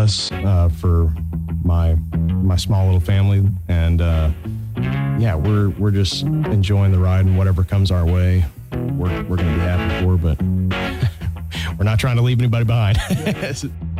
us for my small little family, and yeah, we're just enjoying the ride, and whatever comes our way, we're going to be happy for. But we're not trying to leave anybody behind.